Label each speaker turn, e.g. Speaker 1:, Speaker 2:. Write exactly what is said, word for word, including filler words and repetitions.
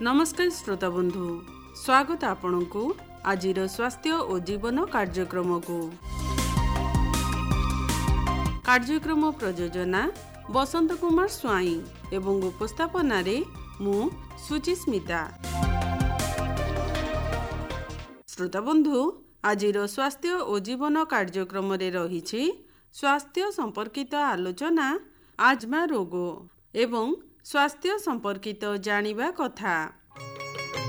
Speaker 1: नमस्कार श्रोता बंधु, स्वागत आपनकु आजिर स्वास्थ्य और जीवन कार्यक्रम को। कार्यक्रम प्रयोजना बसंत कुमार स्वाई एवं उपस्थापन मु सुचिस्मिता। श्रोता बंधु, आजिर स्वास्थ्य और जीवन कार्यक्रम रे रहिछि स्वास्थ्य संपर्कित आलोचना, आज्मा रोग एवं स्वास्थ्य संपर्कित जानिबा कथा।